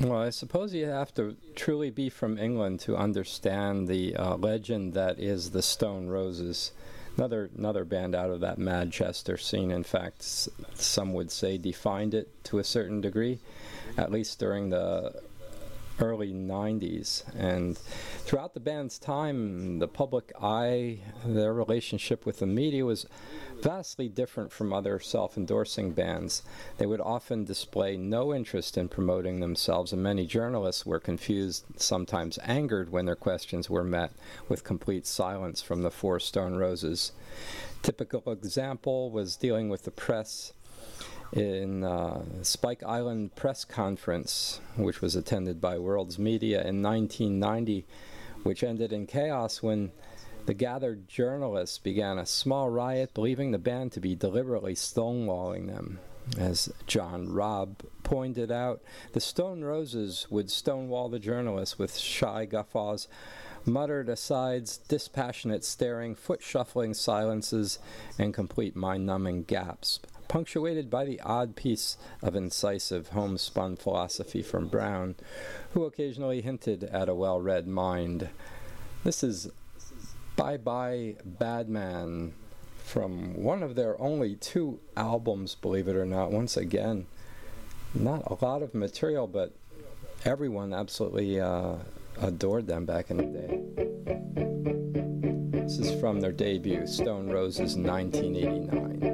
Well, I suppose you have to truly be from England to understand the legend that is the Stone Roses. Another band out of that Manchester scene, in fact, some would say defined it to a certain degree, at least during the early 90s. And throughout the band's time, the public eye, their relationship with the media was vastly different from other self-endorsing bands. They would often display no interest in promoting themselves, and many journalists were confused, sometimes angered, when their questions were met with complete silence from the Four Stone Roses. Typical example was dealing with the press in Spike Island press conference, which was attended by World's Media in 1990, which ended in chaos when the gathered journalists began a small riot, believing the band to be deliberately stonewalling them. As John Robb pointed out, the Stone Roses would stonewall the journalists with shy guffaws, muttered asides, dispassionate staring, foot-shuffling silences, and complete mind-numbing gaps, punctuated by the odd piece of incisive homespun philosophy from Brown, who occasionally hinted at a well-read mind. This is Bye Bye Bad Man, from one of their only 2 albums, believe it or not. Once again, not a lot of material, but everyone absolutely adored them back in the day. This is from their debut, Stone Roses, 1989.